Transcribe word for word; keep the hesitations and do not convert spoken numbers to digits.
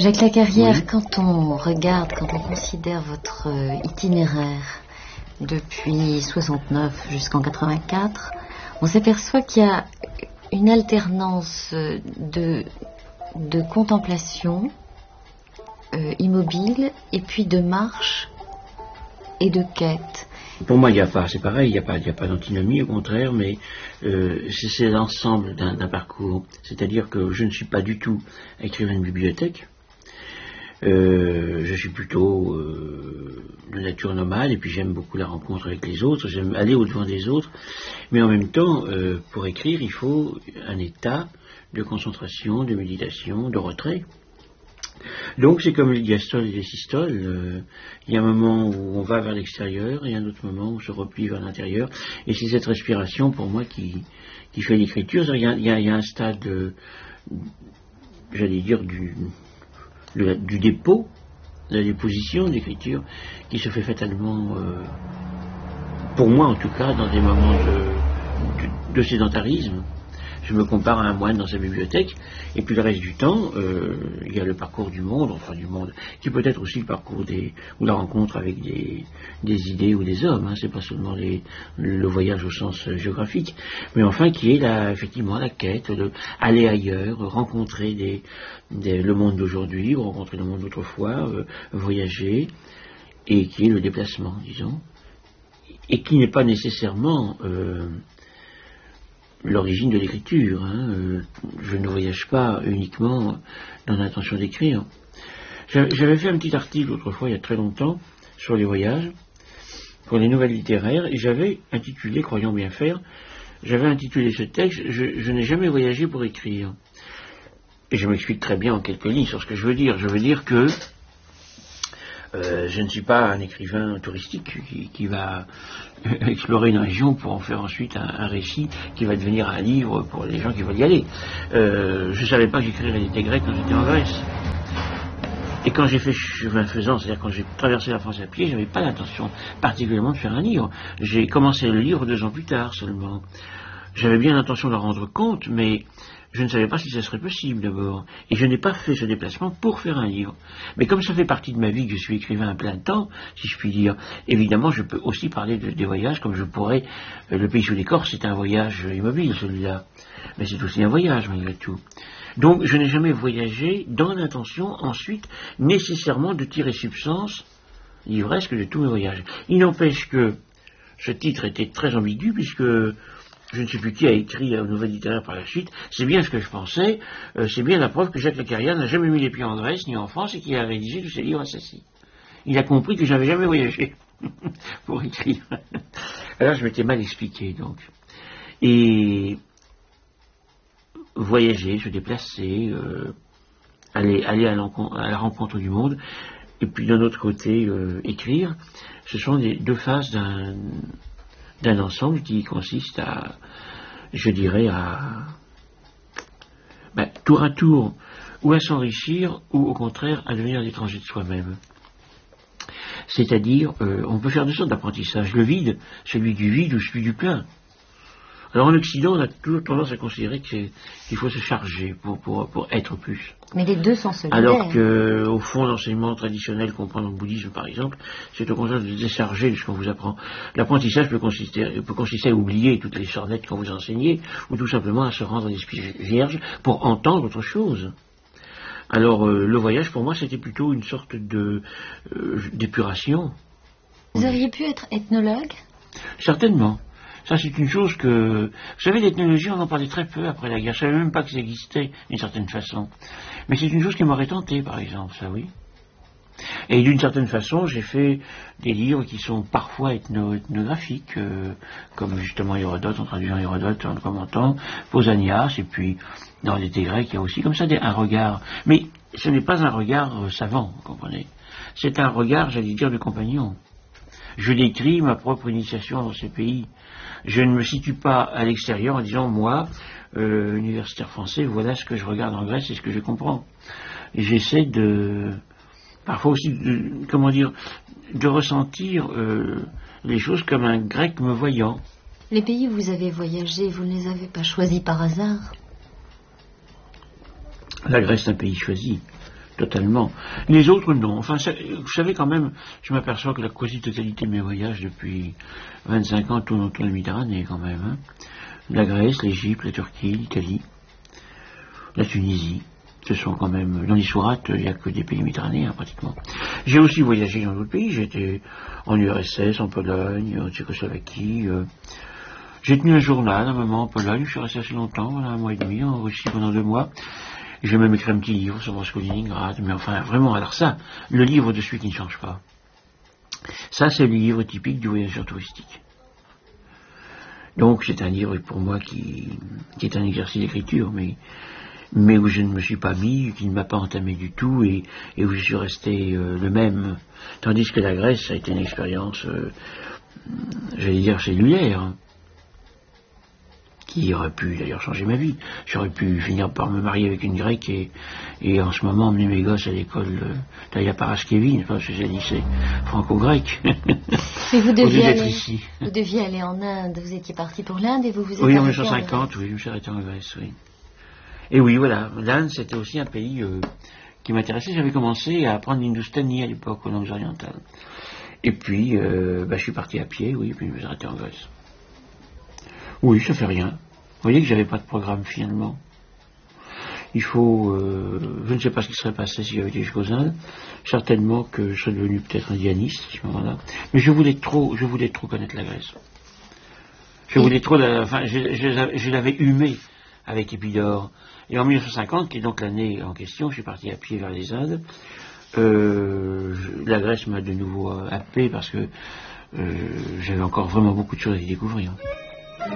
Jacques Lacarrière, Oui. quand on regarde, quand on considère votre euh, itinéraire depuis soixante-neuf jusqu'en quatre-vingt-quatre, on s'aperçoit qu'il y a une alternance de, de contemplation euh, immobile et puis de marche et de quête. Pour moi, il n'y a pas, c'est pareil, il n'y a pas, il n'y a pas d'antinomie, au contraire, mais euh, c'est, c'est l'ensemble d'un, d'un parcours. C'est-à-dire que je ne suis pas du tout écrivain de bibliothèque. Euh, je suis plutôt euh, de nature nomade, et puis j'aime beaucoup la rencontre avec les autres, j'aime aller au-devant des autres, mais en même temps, euh, pour écrire, il faut un état de concentration, de méditation, de retrait. Donc c'est comme les diastoles et les systoles, euh, il y a un moment où on va vers l'extérieur, et un autre moment où on se replie vers l'intérieur, et c'est cette respiration pour moi qui, qui fait l'écriture. Il y a, il y a, il y a un stade, euh, j'allais dire, du... Le, du dépôt, de la déposition d'écriture qui se fait fatalement, euh, pour moi en tout cas, dans des moments de, de, de sédentarisme. Je me compare à un moine dans sa bibliothèque, et puis le reste du temps, euh, il y a le parcours du monde, enfin du monde, qui peut être aussi le parcours des, ou la rencontre avec des, des idées ou des hommes, hein, c'est pas seulement les, le voyage au sens géographique, mais enfin qui est la, effectivement la quête de aller ailleurs, rencontrer des, des, le monde d'aujourd'hui, ou rencontrer le monde d'autrefois, euh, voyager, et qui est le déplacement, disons, et qui n'est pas nécessairement euh, l'origine de l'écriture. Hein. Euh, je ne voyage pas uniquement dans l'intention d'écrire. J'avais fait un petit article autrefois, il y a très longtemps, sur les voyages, pour les nouvelles littéraires, et j'avais intitulé, croyant bien faire, j'avais intitulé ce texte « Je, je n'ai jamais voyagé pour écrire ». Et je m'explique très bien en quelques lignes sur ce que je veux dire. Je veux dire que Euh, je ne suis pas un écrivain touristique qui, qui va explorer une région pour en faire ensuite un, un récit qui va devenir un livre pour les gens qui veulent y aller. Euh, je ne savais pas que j'écrirais l'été grec quand j'étais en Grèce. Et quand j'ai fait chemin faisant, c'est-à-dire quand j'ai traversé la France à pied, je n'avais pas l'intention particulièrement de faire un livre. J'ai commencé le livre deux ans plus tard seulement. J'avais bien l'intention de rendre compte, mais je ne savais pas si ça serait possible d'abord. Et je n'ai pas fait ce déplacement pour faire un livre. Mais comme ça fait partie de ma vie que je suis écrivain à plein temps, si je puis dire, évidemment je peux aussi parler de, des voyages comme je pourrais. Euh, le pays sous les corps, c'est un voyage immobile celui-là. Mais c'est aussi un voyage malgré tout. Donc je n'ai jamais voyagé dans l'intention ensuite nécessairement de tirer substance livresque de tous mes voyages. Il n'empêche que ce titre était très ambigu puisque je ne sais plus qui a écrit aux nouvelles littéraires par la suite, c'est bien ce que je pensais, euh, c'est bien la preuve que Jacques Lacarrière n'a jamais mis les pieds en Grèce ni en France et qu'il a rédigé tous ses livres assassins. Il a compris que j'avais jamais voyagé pour écrire. Alors je m'étais mal expliqué donc. Et voyager, se déplacer, euh, aller, aller à, à la rencontre du monde, et puis d'un autre côté euh, écrire, ce sont les deux phases d'un d'un ensemble qui consiste à, je dirais, à ben, tour à tour, ou à s'enrichir, ou au contraire à devenir l'étranger de soi-même. C'est-à-dire, euh, on peut faire deux sortes d'apprentissage, le vide, celui du vide ou celui du plein. Alors en Occident, on a toujours tendance à considérer qu'il faut se charger pour, pour, pour être plus. Mais les deux sont solidaires. Alors que, au fond, l'enseignement traditionnel qu'on prend dans le bouddhisme, par exemple, c'est au contraire de se décharger de ce qu'on vous apprend. L'apprentissage peut consister, peut consister à oublier toutes les sornettes qu'on vous enseignait, ou tout simplement à se rendre l'esprit vierge pour entendre autre chose. Alors, euh, le voyage, pour moi, c'était plutôt une sorte de euh, d'épuration. Vous auriez pu être ethnologue ? Certainement. Ça, c'est une chose que... Vous savez, l'ethnologie, on en parlait très peu après la guerre. Je ne savais même pas que ça existait, d'une certaine façon. Mais c'est une chose qui m'aurait tenté, par exemple, ça, oui. Et d'une certaine façon, j'ai fait des livres qui sont parfois ethno ethnographiques, euh, comme justement Hérodote, en traduisant Hérodote, en le commentant, Pausanias, et puis dans l'été grec, il y a aussi comme ça des, un regard. Mais ce n'est pas un regard euh, savant, vous comprenez. C'est un regard, j'allais dire, de compagnon. Je décris ma propre initiation dans ces pays. Je ne me situe pas à l'extérieur en disant, moi, euh, universitaire français, voilà ce que je regarde en Grèce et ce que je comprends. Et j'essaie de, parfois aussi, de, comment dire, de ressentir euh, les choses comme un grec me voyant. Les pays où vous avez voyagé, vous ne les avez pas choisis par hasard ? La Grèce est un pays choisi. totalement. Les autres, non. Enfin, ça, vous savez quand même, je m'aperçois que la quasi-totalité de mes voyages depuis vingt-cinq ans tournent autour de la Méditerranée, quand même. Hein. La Grèce, l'Égypte, la Turquie, l'Italie, la Tunisie. Ce sont quand même, dans les sourates, il n'y a que des pays méditerranéens, pratiquement. J'ai aussi voyagé dans d'autres pays. J'ai été en U R S S, en Pologne, en Tchécoslovaquie. Euh, j'ai tenu un journal, à un moment, en Pologne. Je suis resté assez longtemps, voilà, un mois et demi, en Russie pendant deux mois. J'ai même écrit un petit livre sur Moscou-Leningrad, mais enfin, vraiment, alors ça, le livre de celui qui ne change pas. Ça, c'est le livre typique du voyageur touristique. Donc, c'est un livre, pour moi, qui, qui est un exercice d'écriture, mais, mais où je ne me suis pas mis, qui ne m'a pas entamé du tout, et, et où je suis resté euh, le même. Tandis que la Grèce, ça a été une expérience, euh, j'allais dire, cellulaire, qui aurait pu d'ailleurs changer ma vie. J'aurais pu finir par me marier avec une grecque et, et en ce moment emmener mes gosses à l'école euh, d'Aya Paraskevin, parce que c'est lycée franco-grec. Mais vous deviez, aller, ici. vous deviez aller en Inde, vous étiez parti pour l'Inde et vous vous êtes oui, en arrêté mille neuf cent cinquante, oui, je me suis arrêté en Grèce, oui. Et oui, voilà, l'Inde c'était aussi un pays euh, qui m'intéressait. J'avais commencé à apprendre l'hindustani à l'époque, aux langues orientales. Et puis, euh, bah, je suis parti à pied, oui, et puis je me suis arrêté en Grèce. Oui, ça fait rien. Vous voyez que j'avais pas de programme finalement. Il faut... Euh, je ne sais pas ce qui serait passé si j'avais été jusqu'aux Indes. Certainement que je serais devenu peut-être indianiste à ce moment-là. Mais je voulais trop, je voulais trop connaître la Grèce. Je voulais trop... La, enfin, je, je, je l'avais humé avec Épidore. Et en mille neuf cent cinquante, qui est donc l'année en question, je suis parti à pied vers les Indes. Euh, je, la Grèce m'a de nouveau happé parce que euh, j'avais encore vraiment beaucoup de choses à y découvrir.